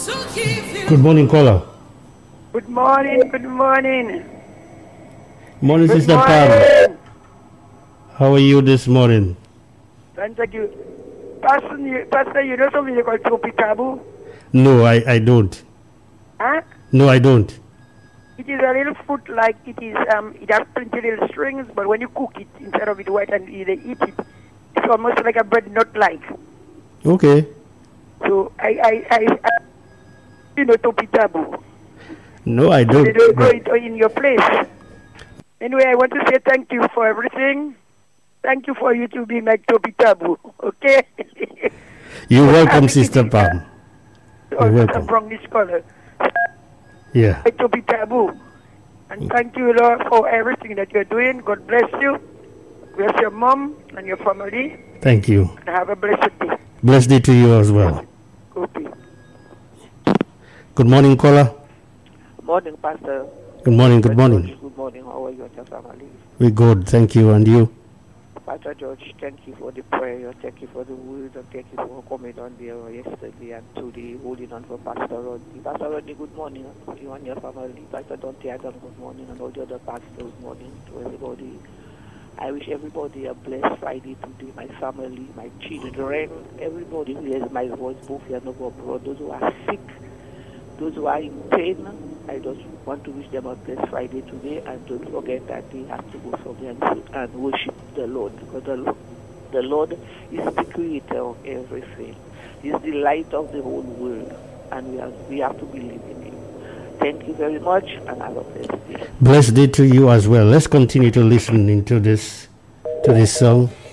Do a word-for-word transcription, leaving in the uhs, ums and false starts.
Good morning, caller. Good morning, good morning. Morning, Good Sister Pam. morning. How are you this morning? Thank you. Pastor, you, Pastor, you know something called Topi Tabu? No, I, I don't. Huh? No, I don't. It is a little fruit like it is, um, it has plenty little strings, but when you cook it, instead of it white and you eat it, it's almost like a bread nut like. Okay. So I, I, I, I you know Topi Tabu. No, I So don't. they don't grow but- it in your place. Anyway, I want to say thank you for everything. Thank you for you to be my Topi Tabu, okay? You're welcome, Sister Pam. Also welcome. some from this color. Yeah. Topi Tabu. And thank you, Lord, for everything that you're doing. God bless you. Bless your mom and your family. Thank you. And have a blessed day. Blessed day to you as well. Okay. Good morning, caller. Morning, Pastor. Good morning, good Pastor morning. George, good morning. How are you and your family? We're good. Thank you. And you? Pastor George, thank you for the prayer. Thank you for the word. And thank you for coming on there yesterday and today, holding on for Pastor Rodney. Pastor Rodney, good morning. You and your family. Pastor Dante Adam, good morning. And all the other pastors, good morning to everybody. I wish everybody a blessed Friday today. My family, my children, everybody who hears my voice, both here and abroad, those who are sick, those who are in pain, I just want to wish them a blessed Friday today, and don't forget that they have to go somewhere and, and worship the Lord, because the Lord, the Lord is the creator of everything. He's the light of the whole world, and we have, we have to believe in Him. Thank you very much, and have a blessed day. Blessed day to you as well. Let's continue to listen into this, to this song.